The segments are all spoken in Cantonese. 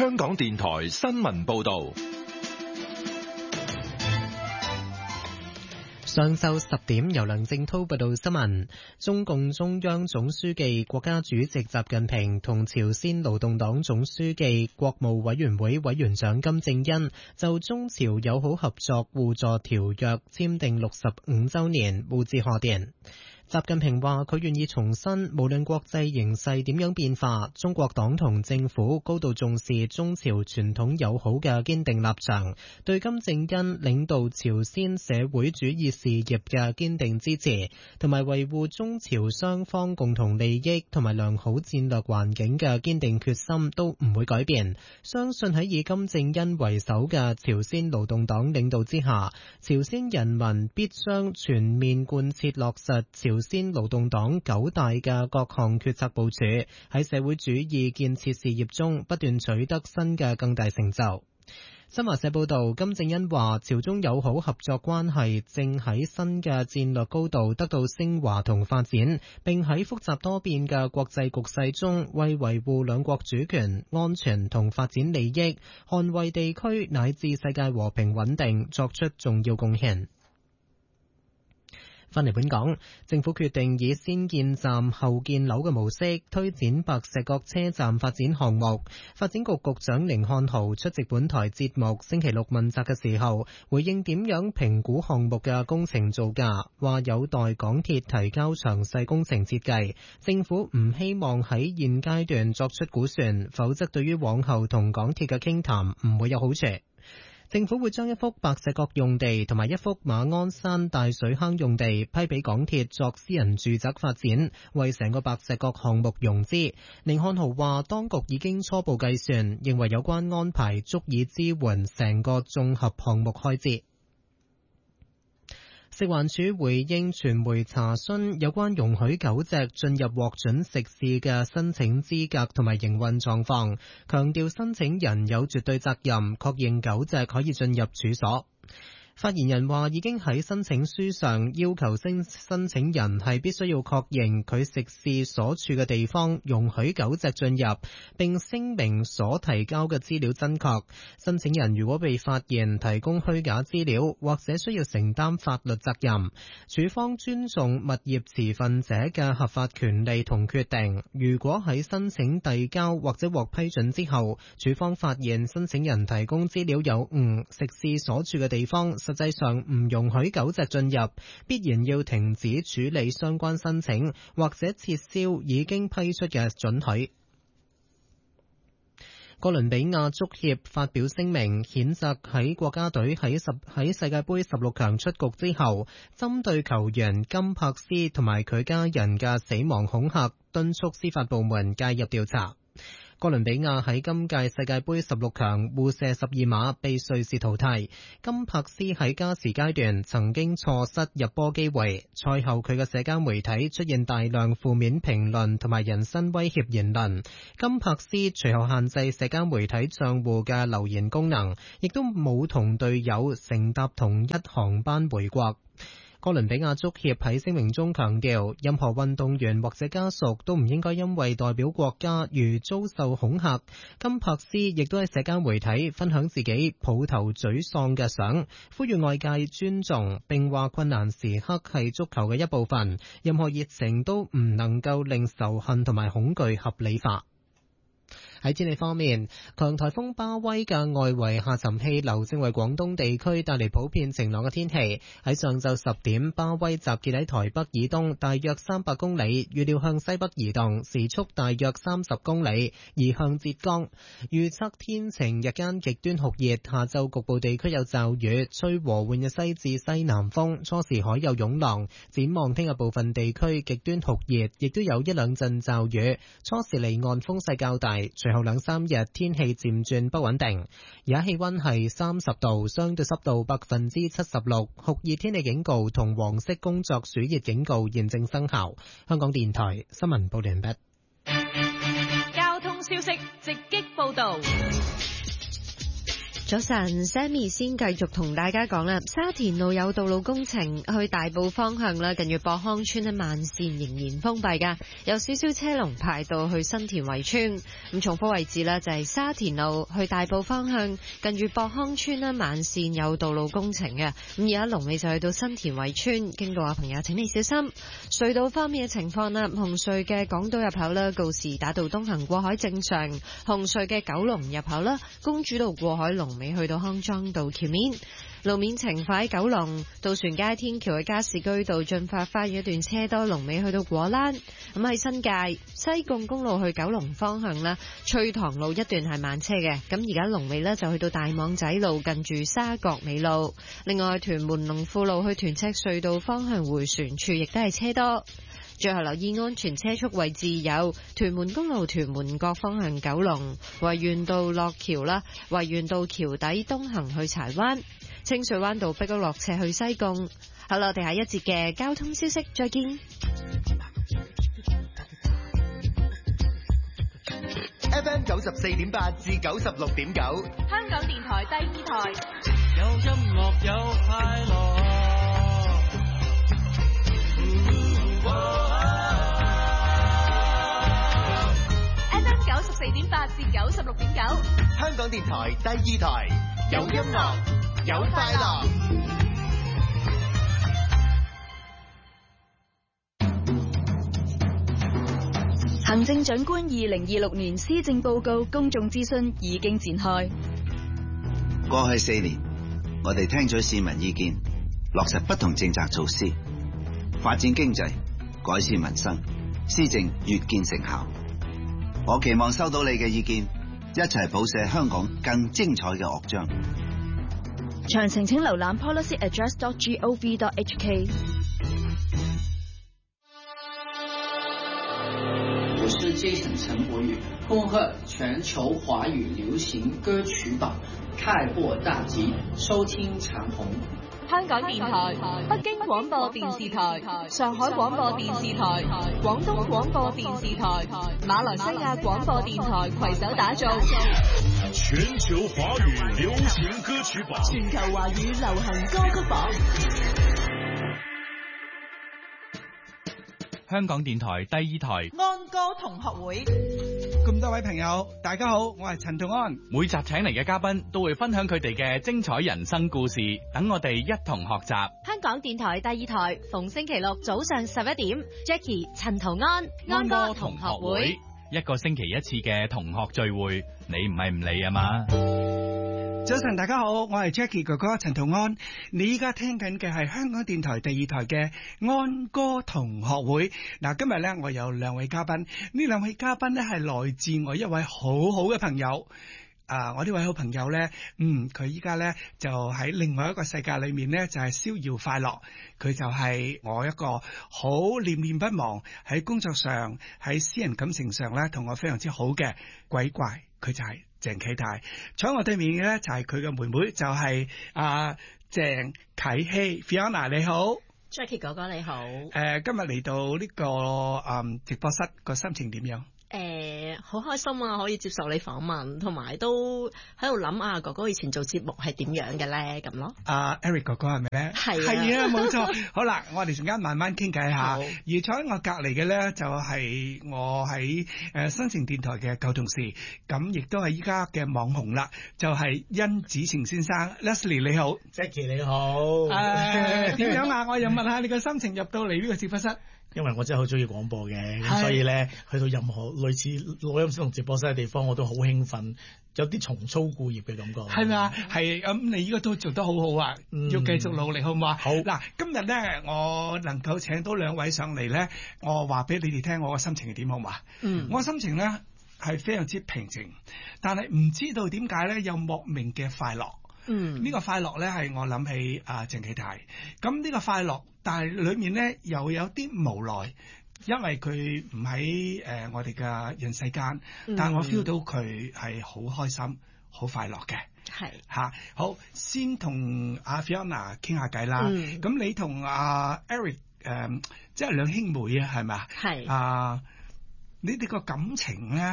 香港電台新聞報道。 上晝10點，由梁正濤報道新聞。中共中央總書記、國家主席習近平同朝鮮勞動黨總書記、國務委員會委員長金正恩就中朝友好合作互助條約簽訂65週年互致賀電。習近平話佢願意重申，無論國際形勢點樣變化，中國黨同政府高度重視中朝傳統友好嘅堅定立場，對金正恩領導朝鮮社會主義事業嘅堅定支持，同埋維護中朝雙方共同利益同埋良好戰略環境嘅堅定決心都唔會改變。相信喺以金正恩為首嘅朝鮮勞動黨領導之下，朝鮮人民必將全面貫徹落實朝鮮勞動黨9大嘅各項決策部署，喺社會主義建設事業中不斷取得新嘅更大成就。新華社報道，金正恩話朝中友好合作關係正喺新嘅戰略高度得到升華同發展，並喺複雜多變嘅國際局勢中為維護兩國主權、安全同發展利益，捍衛地區乃至世界和平穩定作出重要貢獻。返嚟本港，政府決定以先建站後建樓嘅模式推展白石角車站發展項目。發展局局長甯漢豪出席本台節目星期六問責嘅時候，回應點樣評估項目嘅工程造價，話有待港鐵提交詳細工程設計。政府唔希望喺現階段作出估算，否則對於往後同港鐵嘅傾談唔會有好處。政府會將一幅白石角用地同埋一幅馬鞍山大水坑用地批俾港鐵作私人住宅發展，為成個白石角項目融資。甯漢豪話，當局已經初步計算，認為有關安排足以支援成個綜合項目開支。食環署回應傳媒查詢有關容許狗隻進入獲准食肆嘅申請資格同埋營運狀況，強調申請人有絕對責任確認狗隻可以進入處所。發言人話已經喺申請書上要求申請人係必須要確認佢食肆所處嘅地方容許狗隻進入，並聲明所提交嘅資料真確。申請人如果被發現提供虛假資料，或者需要承擔法律責任。署方尊重物業持份者嘅合法權利同決定。如果喺申請遞交或者獲批准之後，署方發現申請人提供資料有誤，食肆所處嘅地方實際上唔容許狗隻進入，必然要停止處理相關申請，或者撤銷已經批出嘅准許。哥倫比亞足協發表聲明，譴責喺國家隊喺世界盃16強出局之後，針對球員金柏斯同埋佢家人嘅死亡恐嚇，敦促司法部門介入調查。哥倫比亞喺今屆世界盃16強互射12碼被瑞士淘汰。金柏斯喺加時階段曾經錯失入波機會，賽後佢嘅社交媒體出現大量負面評論同埋人身威脅言論。金柏斯隨後限制社交媒體賬戶嘅留言功能，亦都冇同隊友乘搭同一航班回國。哥倫比亞足協喺聲明中強調，任何運動員或者家屬都唔應該因為代表國家而遭受恐嚇。金柏斯亦都喺社交媒體分享自己抱頭沮喪嘅相，呼籲外界尊重，並話困難時刻係足球嘅一部分，任何熱情都唔能夠令仇恨同埋恐懼合理化。喺天氣方面，強颱風巴威嘅外圍下沉氣流正為廣東地區帶嚟普遍晴朗嘅天氣。喺上晝10點，巴威集結喺台北以東大約300公里，預料向西北移動，時速大約30公里，移向浙江。預測天晴，日間極端酷熱，下晝局部地區有驟雨，吹和緩嘅西至西南風，初時海有湧浪。展望聽日部分地區極端酷熱，亦都有一兩陣驟雨，初時離岸風勢較大。隨後2-3日天氣漸轉不穩定。而家氣溫係30度，相對濕度76%，酷熱天氣警告同黃色工作暑熱警告現正生效。香港電台新聞報道完畢。 交通消息直擊報道。 早晨 ，Sammy 先繼續同大家講啦。沙田路有道路工程，去大埔方向啦，近住博康村咧慢線仍然封閉噶，有少少車龍排到去新田圍村。咁重複位置啦，就係沙田路去大埔方向，近住博康村咧慢線有道路工程嘅。咁而家龍尾就去到新田圍村，經過嘅朋友請你小心。隧道方面嘅情況啦，紅隧嘅港島入口啦，告士打道東行過海正常；紅隧嘅九龍入口啦，公主道過海龍尾去到康莊道橋面。路面情況喺九龍渡船街天橋嘅加士居道進發花園一段車多，龍尾去到果欄。咁喺新界西貢公路去九龍方向啦，翠塘路一段係慢車嘅。咁而家龍尾呢就去到大網仔路近住沙角尾路。另外屯門龍富路去屯赤隧道方向回旋處亦都係車多。最後留意安全車速位置有屯門公路屯門角方向九龍、維園道落橋啦，維園道橋底東行去柴灣、清水灣道碧屋落斜去西貢。好啦，我哋下一節嘅交通消息再見。 FM 94.8至96.9， 香港電台第二台， 有音樂有快樂。 FM 94.8至96.9， 香港電台第二台，有音樂有快樂。 行政長官2026年施政報告公眾諮詢已經展開。 過去4年，我哋聽取市民意見，落實不同政策措施，發展經濟，改善民生，施政越見成效。我期望收到你嘅意見，一齊譜寫香港更精彩嘅樂章。 詳情請瀏覽 policyaddress.gov.hk。 我是 Jason 陳柏宇，恭賀全球華語流行歌曲榜開播大吉，收聽長虹。 香港電台、北京廣播電視台、上海廣播電視台、廣東廣播電視台、馬來西亞廣播電台攜手打造全球華語流行歌曲榜， 全球華語流行歌曲榜。 香港電台第二台安歌同學會， 咁多位朋友，大家好，我係陳同安。 每集請嚟嘅嘉賓都會分享佢哋嘅精彩人生故事，等我哋一同學習。 香港電台第二台逢星期六早上11點 ，Jackie 陳同安安歌同學會，一個星期一次嘅同學聚會，你唔係唔嚟啊嘛？ 早晨，大家好，我係 Jackie 哥哥陳同安。你依家聽緊嘅係香港電台第二台嘅安歌同學會。嗱，今日咧我有兩位嘉賓，呢兩位嘉賓咧係來自我一位好好嘅朋友。我呢位好朋友咧，佢依家咧就喺另外一個世界裏面咧，就係逍遙快樂。佢就係我一個好念念不忘喺工作上、喺私人感情上咧，同我非常之好嘅鬼怪。佢就係鄭啟泰。坐喺我對面嘅咧就係佢嘅妹妹，就係鄭啟希 Fiona。你好 ，Jackie 哥哥你好。 今日嚟到呢個直播室，個心情點樣？ 好開心啊！可以接受你訪問，同埋都喺度諗哥哥以前做節目係點樣嘅咧，咁咯。 Eric 哥哥係咪咧？係啊，冇錯。好啦，我哋陣間慢慢傾偈下。而坐喺我隔離嘅咧，就係我喺新城電台嘅舊同事，咁亦都係依家嘅網紅啦，就係殷子晴先生。Leslie 你好 ，Jackie 你好。 點樣啊？我又問下你嘅心情入到嚟呢個直播室。 因為我真係好中意廣播嘅，咁所以咧去到任何類似錄音室同直播室嘅地方，我都好興奮，有啲重操故業嘅感覺。 係咪啊？係咁，你依個都做得好好啊！要繼續努力，好唔好啊？好。嗱，今日咧我能夠請到兩位上嚟咧，我話俾你哋聽，我嘅心情係點，好嘛？我心情咧係非常之平靜，但係唔知道點解咧有莫名嘅快樂。呢個快樂咧係我諗起鄭啟泰。咁呢個快樂，但係裏面咧又有啲無奈，因為佢唔喺我哋嘅人世間，但係我 feel 到佢係好開心、好快樂嘅。係嚇，好，先同阿 Fiona 傾下偈啦。咁你同阿 Eric 即係兩兄妹啊，係咪啊？係你哋個感情咧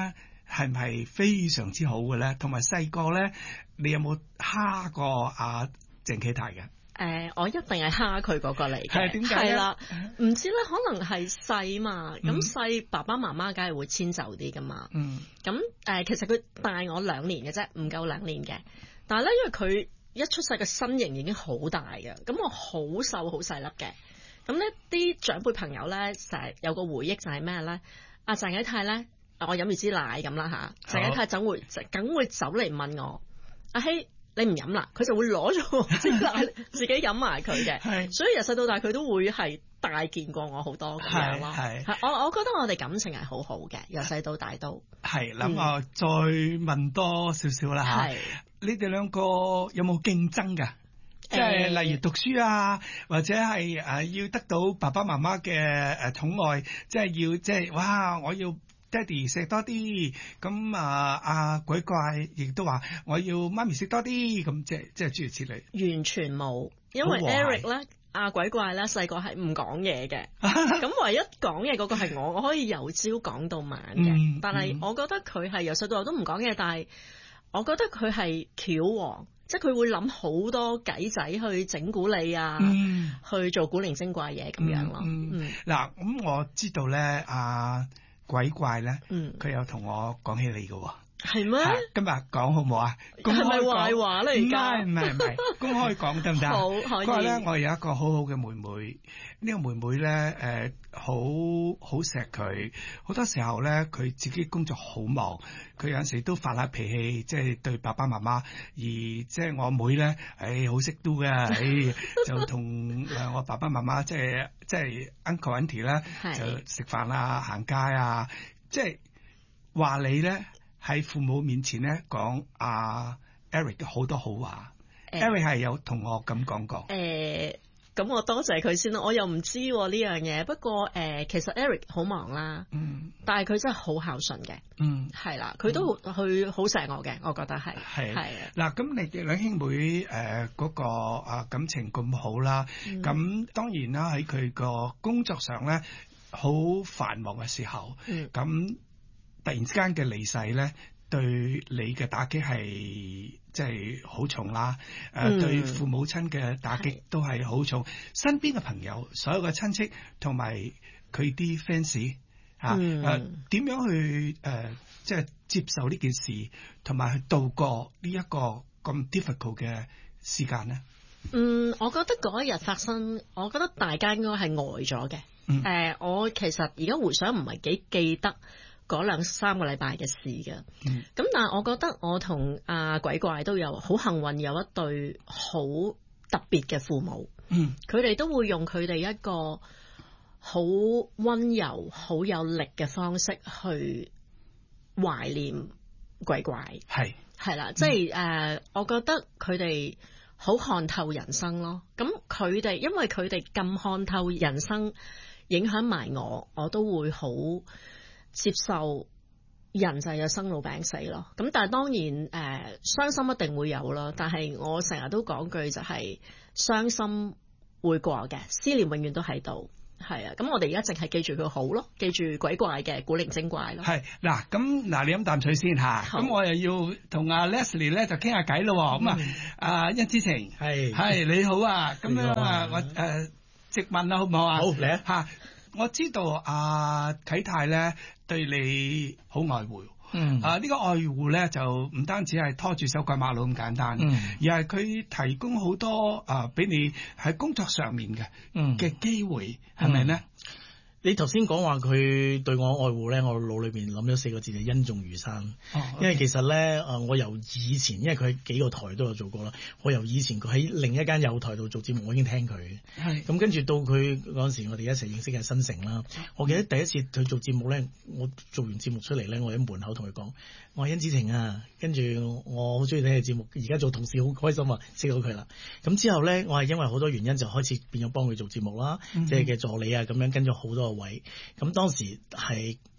係唔係非常之好嘅咧？同埋細個咧，你有冇蝦過阿鄭啟泰嘅？ 我一定係蝦佢嗰個嚟嘅。 係點解咧？ 係啦，唔知咧，可能係細嘛，咁細爸爸媽媽梗係會遷就啲噶嘛。咁其實佢大我2年嘅啫，唔夠2年嘅。但係咧，因為佢一出世嘅身形已經好大嘅，咁我好瘦好細粒嘅。咁呢啲長輩朋友咧，成日有個回憶就係咩咧？阿鄭啟泰咧，我飲住支奶咁啦嚇，鄭啟泰梗會走嚟問我：阿希，你唔飲啦？佢就會攞咗我支奶自己飲埋佢嘅。所以由細到大佢都會係大見過我好多咁樣咯。我覺得我哋感情係好好嘅，由細到大都係。咁我再問多少少啦嚇。你哋兩個有冇競爭㗎？即係例如讀書啊，或者係要得到爸爸媽媽嘅寵愛，即係哇！我要爹哋食多啲，咁阿鬼怪亦都話我要媽咪食多啲，咁即係諸如此類。 完全冇，因為 Eric 咧，阿鬼怪咧細個係唔講嘢嘅，咁唯一講嘢嗰個係我可以由朝講到晚嘅。但係我覺得佢係由細到大都唔講嘢，但係我覺得佢係橋王。即係佢會諗好多計仔去整蠱你啊，去做古靈精怪嘢咁樣咯。 嗱，咁我知道咧，阿鬼怪咧，佢有同我講起你嘅喎。 係咩？ 今日講好唔好啊？ 係咪壞話咧？而家唔係，公開講得唔得？ 好，可以。 不過咧，我有一個好好嘅妹妹，呢個妹妹咧，好錫佢。好多時候咧，佢自己工作好忙，佢有陣時都發下脾氣，即係對爸爸媽媽。而即係我妹咧，好識都嘅，就同我爸爸媽媽即係 uncle auntie 啦，就食飯啊、行街啊，即係話你咧。喺父母面前咧講阿 Eric 好多好話，Eric 係有同我咁講過。 咁我多謝佢先啦，我又唔知呢樣嘢。不過其實 Eric 好忙啦，但係佢真係好孝順嘅，係啦，佢都佢好錫我嘅，我覺得係。係嗱，咁你哋兩兄妹嗰個感情咁好啦，咁當然啦喺佢個工作上咧好繁忙嘅時候，咁。突然之間嘅離世咧，對你嘅打擊係即係好重啦。對父母親嘅打擊都係好重。身邊嘅朋友、所有嘅親戚同埋佢啲 fans 點樣去即係接受呢件事，同埋去度過呢一個咁 difficult 嘅時間咧？ 我覺得嗰一日發生，我覺得大家應該係呆咗嘅。我其實而家回想唔係幾記得嗰2-3個禮拜嘅事嘅，咁但係我覺得我同阿鬼怪都有好幸運，有一對好特別嘅父母，佢哋都會用佢哋一個好溫柔、好有力嘅方式去懷念鬼怪，係啦，即係我覺得佢哋好看透人生咯。咁佢哋因為佢哋咁看透人生，影響埋我都會好接受人就係有生老病死咯，咁但係當然傷心一定會有啦，但係我成日都講句就係傷心會過嘅，思念永遠都喺度，係啊，咁我哋而家淨係記住佢好咯，記住鬼怪嘅古靈精怪咯。係嗱，咁你飲啖水先嚇，咁我又要同阿 Leslie 咧就傾下偈咯，咁阿甄之晴係你好啊，咁樣我直問啦，好唔好啊？好嚟啊嚇！我知道阿啟泰咧對你好愛護，呢個愛護咧就唔單止係拖住手過馬路咁簡單，而係佢提供好多俾你喺工作上面嘅機會，係咪咧？ 你頭先講話佢對我愛護咧，我腦裏邊諗咗4個字就恩重如山。因為其實咧，我由以前，因為佢喺幾個台都有做過啦，我由以前佢喺另一間有台度做節目，我已經聽佢。咁跟住到佢嗰陣時，我哋一齊認識嘅新城啦。我記得第一次佢做節目咧，我做完節目出嚟咧，我喺門口同佢講：我係甄子晴啊，跟住我好中意睇佢節目，而家做同事好開心啊，識到佢啦。咁之後咧，我係因為好多原因就開始變咗幫佢做節目啦，即係嘅助理啊咁樣，跟咗好多位，咁當時係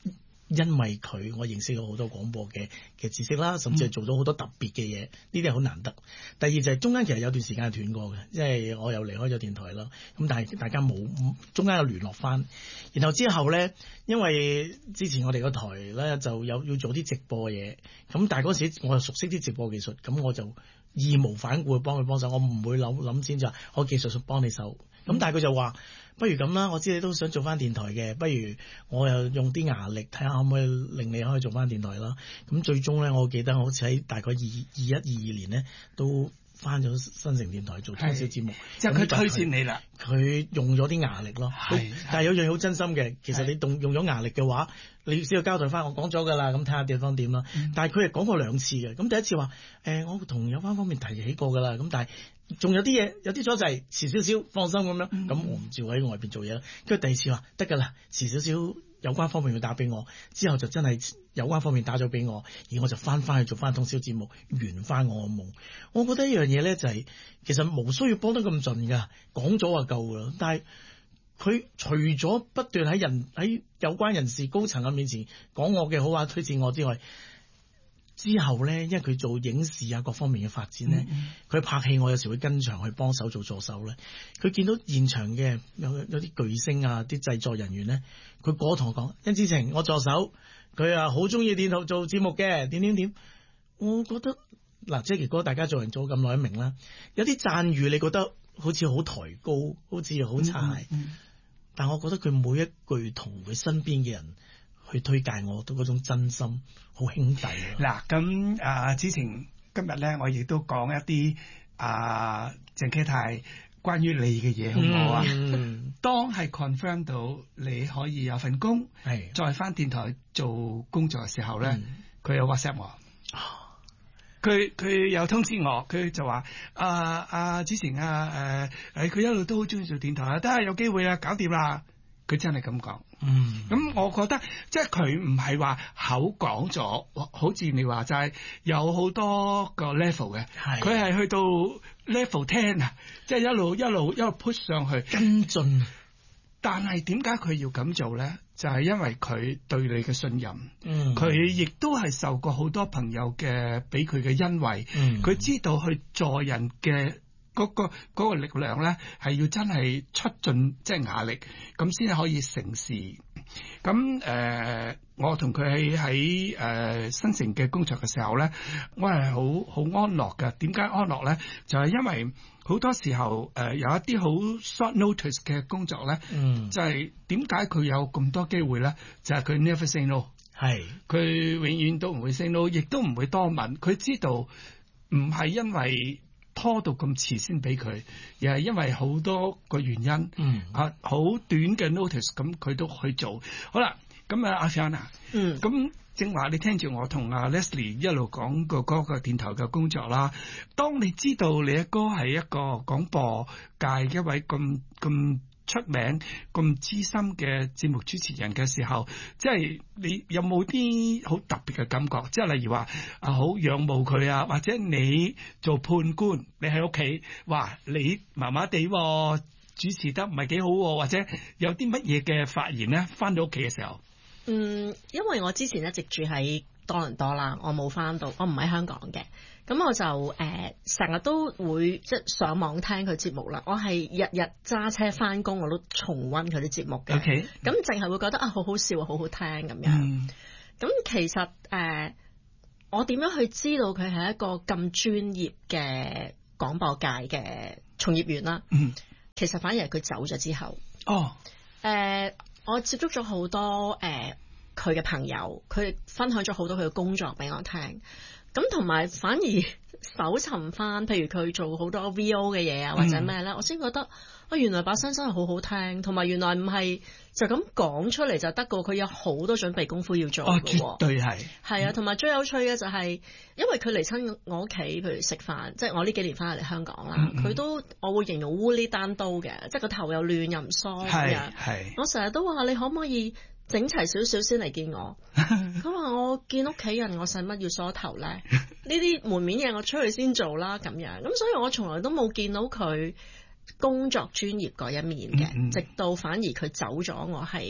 因為佢，我認識咗好多廣播嘅知識啦，甚至係做咗好多特別嘅嘢，呢啲係好難得。第二就係中間其實有段時間係斷過嘅，即係我又離開咗電台啦。咁但係大家冇中間有聯絡翻，然後之後咧，因為之前我哋個台咧就有要做啲直播嘢，咁但係嗰時我又熟悉啲直播技術，咁我就義無反顧去幫佢幫手，我唔會諗先就話我技術幫你手。咁但係佢就話不如咁啦，我知你都想做翻電台嘅，不如我又用啲牙力睇下可唔可以令你可以做翻電台啦。咁最終咧，我記得好似喺大概21-22年咧都翻咗新城電台做通宵節目， 即係佢推薦你啦。 佢用咗啲牙力咯，但係有樣好真心嘅，其實你用咗牙力嘅話，你只要交代翻我講咗㗎啦，咁睇下地方點啦。但係佢係講過2次嘅，咁第一次話我同有關方面提起過㗎啦，咁但係仲有啲嘢，有啲阻滯，遲少少，放心咁樣。咁我唔照喺外邊做嘢啦。跟住第二次話得㗎啦，遲少少有關方面會打俾我，之後就真係有關方面打咗俾我，而我就翻去做翻通宵節目，圓翻我嘅夢。我覺得一樣嘢咧就係、其實無需要幫得咁盡㗎，講咗就夠㗎啦。但係佢除咗不斷喺有關人士高層嘅面前講我嘅好話，推薦我之外，之後咧，因為佢做影視啊各方面嘅發展咧，佢拍戲我有時會跟場去幫手做助手咧。佢見到現場嘅有啲巨星啊，啲製作人員咧，佢過同我講：甄子晴，我助手，佢啊好中意電台做節目嘅，點。我覺得嗱，Jackie哥，大家做人做咁耐都明啦，有啲讚譽你覺得好似好抬高，好似好差，但我覺得佢每一句同佢身邊嘅人去推介我，都嗰種真心，好兄弟。 嗱，咁之前今日咧，我亦都講一啲鄭啟泰關於你嘅嘢，好唔好啊？當係 confirm 到你可以有份工，再翻電台做工作嘅時候咧，佢有 WhatsApp 我。佢有通知我，佢就話之前佢一路都好中意做電台啊，得有機會啦，搞掂啦。佢真係咁講。咁我覺得即係佢唔係話口講咗，好似你話齋有好多個 level 嘅，佢係去到 level 10啊，即係一路 push 上去跟進。但係點解佢要咁做咧？就係因為佢對你嘅信任，佢亦都係受過好多朋友嘅俾佢嘅恩惠，佢知道去助人嘅嗰個力量咧，係要真係出盡即係牙力，咁先可以成事。咁我同佢喺新城嘅工作嘅時候咧，我係好安樂嘅。點解安樂咧？就係因為好多時候有一啲好 short notice 嘅工作咧，就係點解佢有咁多機會咧？就係佢 never say no， 佢永遠都唔會 say no， 亦都唔會多問。佢知道唔係因為拖到咁遲先俾佢，而係因為好多個原因，好短嘅 notice， 咁佢都去做。好啦，咁阿 Fiona，咁正話你聽住我同阿 Leslie 一路講個電台嘅工作啦。當你知道你阿哥係一個廣播界一位咁出名、咁資深嘅節目主持人嘅時候，即係你有冇啲好特別嘅感覺？即係例如話好仰慕佢啊，或者你做判官，你喺屋企話你麻麻地主持得唔係幾好，或者有啲乜嘢嘅發言咧？翻到屋企嘅時候， 因為我之前一直住喺多倫多啦，我冇翻到，我唔喺香港嘅。咁我就成日都會即係上網聽佢節目啦。我係日日揸車翻工，我都重溫佢啲節目嘅。咁淨係會覺得好好笑，好好聽咁樣。咁其實我點樣去知道佢係一個咁專業嘅廣播界嘅從業員啦？其實反而係佢走咗之後。我接觸咗好多佢嘅朋友，佢分享咗好多佢嘅工作俾我聽。咁同埋反而搜尋翻，譬如佢做好多 VO 嘅嘢啊，或者咩咧，我先覺得原來把聲真係好好聽，同埋原來唔係就咁講出嚟就得個，佢有好多準備功夫要做嘅。 絕對係。 係啊，同埋最有趣嘅就係，因為佢嚟親我屋企，譬如食飯，即係我呢幾年翻嚟香港啦，佢都我會形容烏哩單刀嘅，即係個頭又亂又唔梳咁樣。我成日都話你可唔可以整齊少少先嚟見我？佢話我見屋企人，我使乜要梳頭咧？呢啲門面嘢我出去先做啦，咁樣。咁所以我從來都冇見到佢工作專業嗰一面嘅，直到反而佢走咗，我係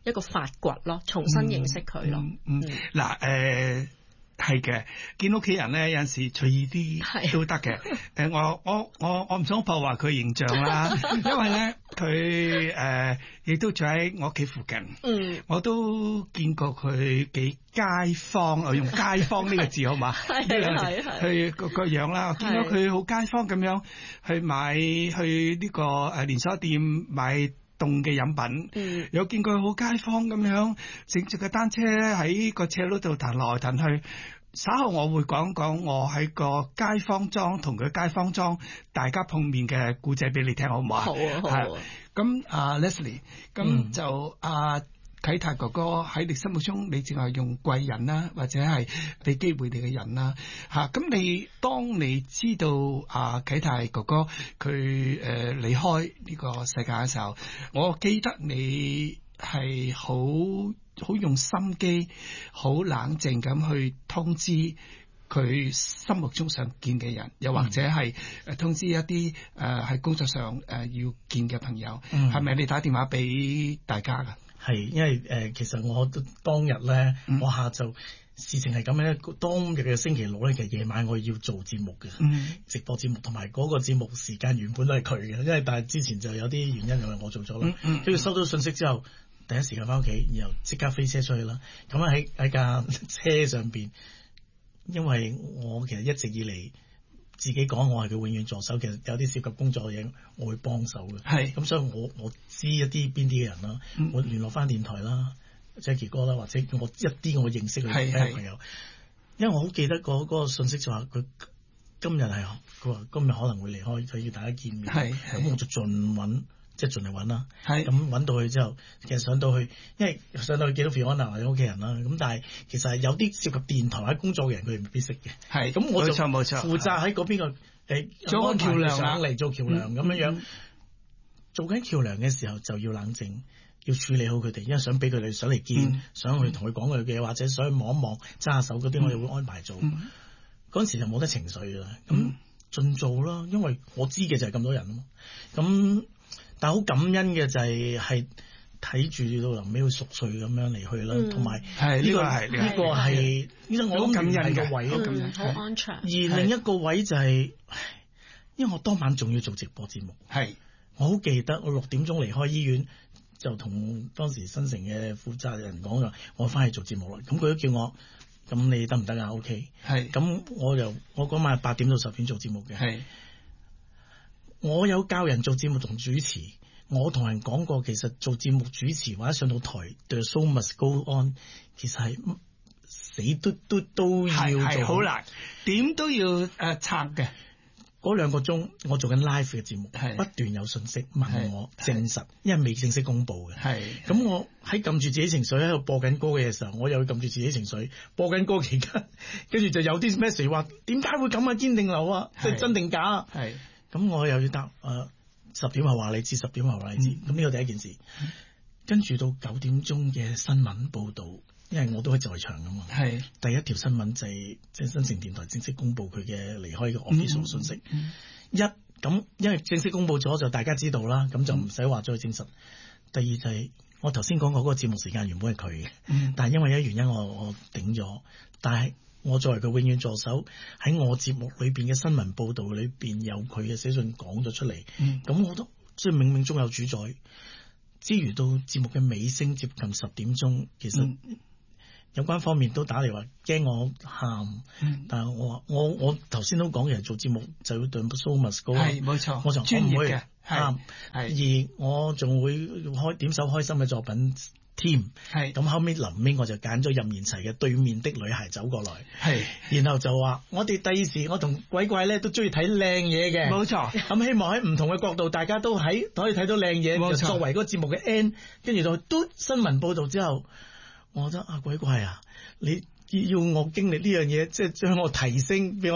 一個發掘咯，重新認識佢咯。 嗱係嘅，見屋企人咧有陣時隨意啲都得嘅。我唔想破壞佢形象啦，因為咧佢亦都住喺我屋企附近。我都見過佢幾街坊，我用街坊呢個字好嘛？佢個樣啦，我見到佢好街坊咁樣去呢個連鎖店買凍嘅飲品，有見佢好街坊咁樣整住個單車喺個斜路度彈來彈去。稍後我會講講我喺個街坊莊同佢街坊莊大家碰面嘅故仔俾你聽，好唔好啊？ 好啊，好啊。 咁Leslie， 咁就啟泰哥哥喺你心目中，你淨係用貴人啦，或者係俾機會你嘅人啦，咁當你知道啟泰哥哥佢離開呢個世界嘅時候，我記得你係好用心機，好冷靜咁去通知佢心目中想見嘅人，又或者係通知一啲喺工作上要見嘅朋友，係咪你打電話俾大家㗎？ 係，因為其實我當日咧，我下晝事情係咁樣咧。當日嘅星期六咧，其實夜晚我要做節目嘅，直播節目，同埋嗰個節目時間原本都係佢嘅，因為但係之前就有啲原因，因為我做咗啦。跟住收到信息之後，第一時間翻屋企，然後即刻飛車出去啦。咁喺架車上邊，因為我其實一直以嚟自己講我係佢永遠助手，其實有啲涉及工作嘅嘢，我會幫手嘅。係咁，所以我知一啲邊啲嘅人啦，我聯絡翻電台啦，Jackie 哥啦，或者我一啲我認識嘅朋友，因為我好記得嗰個信息就話佢今日佢話今日可能會離開，佢要大家見面。咁我就盡揾。即係盡力揾啦，咁揾到佢之後，其實上到去，因為上到去見到 Fiona 或者屋企人啦，咁但係其實係有啲涉及電台喺工作嘅人，佢哋未必識嘅。係，咁我就冇錯負責喺嗰邊個做橋梁上嚟做橋梁咁樣，做緊橋梁嘅時候就要冷靜，要處理好佢哋，因為想俾佢哋上嚟見，想去同佢講佢嘅，或者想去望一望、揸下手嗰啲，我哋會安排做。嗰陣時就冇得情緒㗎啦，咁盡做啦，因為我知嘅就係咁多人啊嘛，咁。但係好感恩嘅就係睇住到臨尾會熟睡咁樣離去啦，同埋呢個係我好感恩嘅位， 好安詳。 而另一個位就係，因為我當晚仲要做直播節目，我好記得我6點鐘離開醫院，就同當時新城嘅負責人講咗，我翻去做節目啦。咁佢都叫我，咁你得唔得啊 ？OK， 咁我嗰晚8點到10點做節目嘅。我有教人做節目同主持，我同人講過，其實做節目主持或者上到台 The show must go on， 其實係死都要做， 好難，點都要撐嘅。 嗰2個鐘我做緊 live 嘅節目，不斷有信息問我證實，因為未正式公佈嘅。咁我喺撳住自己情緒喺度播緊歌嘅時候，我又要撳住自己情緒播緊歌期間，跟住就有啲 message 話點解會咁啊？堅定流啊，即係真定假啊？咁我又要答10點後話你知，10點後話你知。咁呢個第一件事，跟住到9點鐘嘅新聞報導，因為我都喺在場噶嘛。第一條新聞就係即係新城電台正式公佈佢嘅離開嘅 official 信息。咁因為正式公佈咗就大家知道啦，咁就唔使話再證實。第二就係我頭先講過嗰個節目時間原本係佢嘅，但係因為一原因我頂咗，但係。我作為佢永遠助手，喺我節目裏邊嘅新聞報導裏邊有佢嘅寫信講咗出嚟，咁我都即係冥冥中有主宰。之餘到節目嘅尾聲接近10點鐘，其實有關方面都打嚟話驚我喊，但係我頭先都講嘅，做節目就要對 show must go，係冇錯，我就專業嘅喊，而我仲會點首開心嘅作品。咁後尾臨尾我就揀咗任賢齊嘅《對面的女孩走過來》，然後就話我哋第二時我同鬼怪咧都中意睇靚嘢嘅，冇錯。咁希望喺唔同嘅角度，大家都可以睇到靚嘢，就作為嗰個節目嘅 end。跟住就都新聞報導之後，我覺得鬼怪啊，你要我經歷呢樣嘢，即係將我提升，俾我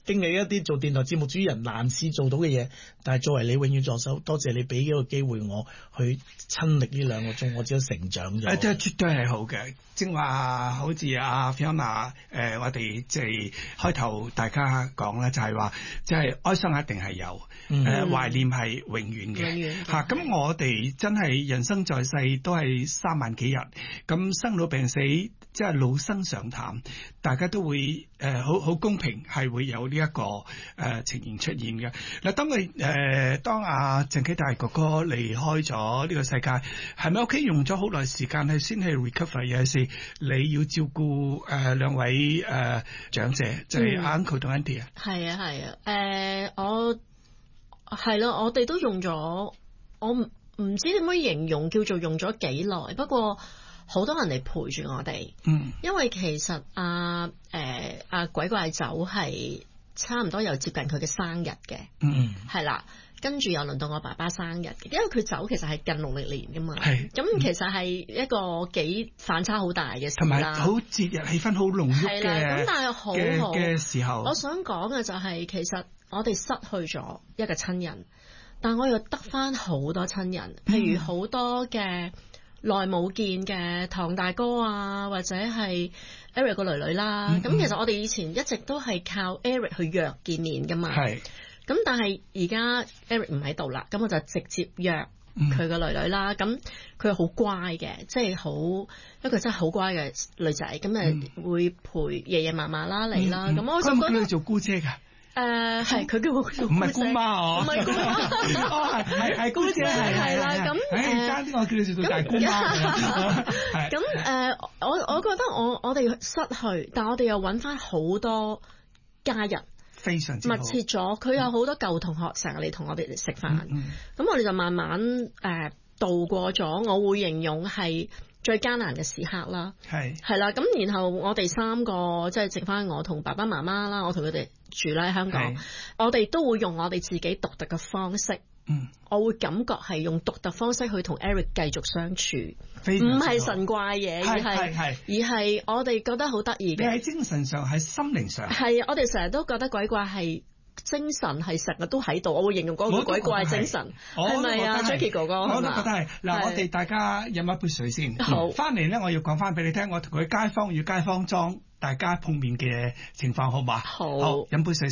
經歷一啲做電台節目主持人難試做到嘅嘢，但係作為你永遠助手，多謝你俾咗個機會我去親歷呢2個鐘，我只有成長咗。 即係絕對係好嘅。正話好似阿 Fiona 我哋即係開頭大家講咧，就係話即係哀傷一定係有，懷念係永遠嘅嚇。咁我哋真係人生在世都係3萬幾日，咁生老病死即係老生常談，大家都會好公平，係會有呢一個情形出現嘅。嗱，當阿鄭啟大哥哥離開咗呢個世界，係咪屋企用咗好耐時間去先去 recover？ 有時你要照顧2位長者，就係 uncle 同 auntie 啊。 係啊，我係咯，我哋都用咗，我唔知點樣形容，叫做用咗幾耐。不過好多人嚟陪住我哋，因為其實鬼怪走係差唔多又接近佢嘅生日嘅，係啦。跟住又輪到我爸爸生日，因為佢走其實係近農曆年噶嘛，咁其實係一個幾反差好大嘅事啦， 同埋好節日氣氛好濃郁嘅， 咁但係好嘅時候。 我想講嘅就係其實我哋失去咗一個親人，但我又得翻好多親人，譬如好多嘅耐冇見嘅唐大哥啊，或者係 Eric 個女女啦。咁其實我哋以前一直都係靠 Eric 去約見面噶嘛。咁但係而家 Eric 唔喺度啦，咁我就直接約佢個女女啦。咁佢好乖嘅，即係一個真係好乖嘅女仔。咁會陪爺爺嫲嫲啦嚟啦。咁我就覺得佢做姑姐㗎。 係佢叫我做姑姐， 唔係姑媽唔係姑媽， 係姑姐係啦。咁爭啲我叫你做到大姑媽。 咁我覺得我哋失去，但我哋又揾翻好多家人。 非常之密切咗，佢有好多舊同學成日嚟同我哋食飯，咁我哋就慢慢度過咗。我會形容係最艱難嘅時刻啦，係啦。咁然後我哋3個即係剩翻我同爸爸媽媽啦，我同佢哋住啦喺香港，我哋都會用我哋自己獨特嘅方式。我會感覺係用獨特方式去同 Eric 繼續相處，唔係神怪嘢，而係我哋覺得好得意嘅。 你喺精神上，喺心靈上， 係我哋成日都覺得鬼怪係精神係成日都喺度。我會形容嗰個鬼怪精神，係咪啊 Jackie 哥哥？ 我都覺得係。嗱，我哋大家飲一杯水先。 好， 翻嚟咧，我要講翻俾你聽，我同佢街坊與街坊莊大家碰面嘅情況，好嘛？ 好， 飲杯水先。